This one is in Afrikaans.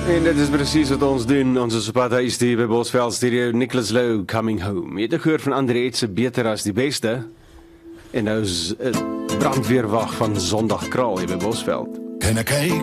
En dit is presies wat ons doen. Ons is op pad huis hier by Bosveld Studio. Nicholas Lou, Coming Home. Jy het gehoor van André se Beter as die Beste. En nou is brandweerwag van Sondag Kraal hier by Bosveld. Can I